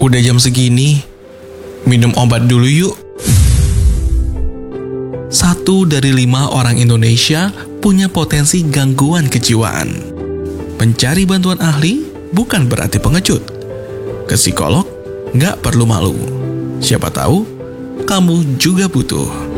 Udah jam segini, minum obat dulu yuk. 1 dari 5 orang Indonesia punya potensi gangguan kejiwaan. Mencari bantuan ahli bukan berarti pengecut. Ke psikolog nggak perlu malu. Siapa tahu kamu juga butuh.